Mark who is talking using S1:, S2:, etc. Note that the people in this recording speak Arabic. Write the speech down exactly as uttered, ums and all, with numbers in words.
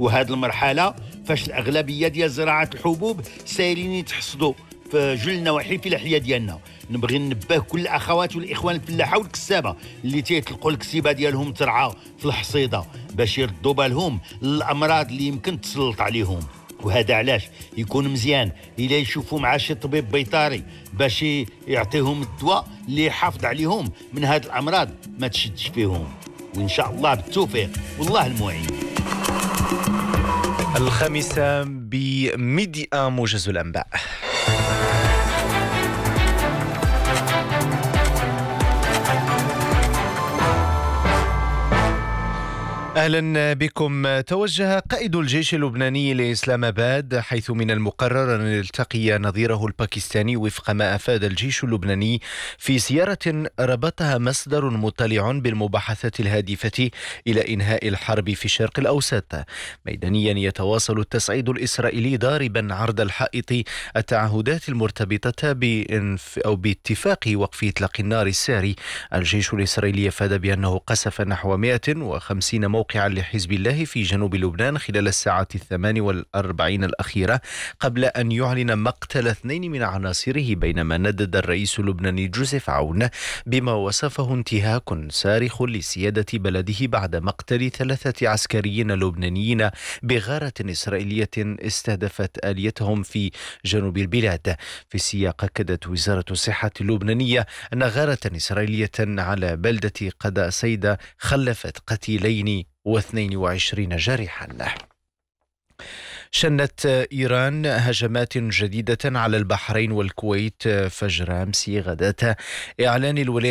S1: وهذه المرحله فاش الاغلبيه ديال زراعه الحبوب سايرين يتحصدوا في جل النواحي في الاحياء ديالنا. نبغي ننبه كل الاخوات والاخوان الفلاحه والكسابه اللي تيطلقوا الكسيبه ديالهم ترعى في الحصيده باش يردوا بالهم الامراض اللي يمكن تسلط عليهم. وهذا علاش يكون مزيان الا يشوفوا مع شي طبيب بيطري باش يعطيهم الدواء اللي يحافظ عليهم من هذه الامراض ما تشدش فيهم. وان شاء الله بالتوفيق والله المعين.
S2: الخامسة بميديا موجز الأنباء. أهلا بكم. توجه قائد الجيش اللبناني لإسلام آباد حيث من المقرر أن يلتقي نظيره الباكستاني وفق ما أفاد الجيش اللبناني في زيارة ربطها مصدر مطلع بالمباحثات الهادفة إلى إنهاء الحرب في الشرق الأوسط. ميدانيا يتواصل التصعيد الإسرائيلي ضاربا عرض الحائط التعهدات المرتبطة بإنف أو باتفاق وقف إطلاق النار الساري. الجيش الإسرائيلي أفاد بأنه قصف نحو مئة وخمسين موقعا لحزب الله في جنوب لبنان خلال الساعات الثمان والأربعين الأخيرة قبل أن يعلن مقتل اثنين من عناصره، بينما ندد الرئيس اللبناني جوزيف عون بما وصفه انتهاك صارخ لسيادة بلده بعد مقتل ثلاثة عسكريين لبنانيين بغارة إسرائيلية استهدفت آليتهم في جنوب البلاد. في السياق أكدت وزارة الصحة اللبنانية أن غارة إسرائيلية على بلدة قدا سيدة خلفت قتيلين واثنين وعشرين جارحا. شنت إيران هجمات جديدة على البحرين والكويت فجر أمس غداة إعلان الولايات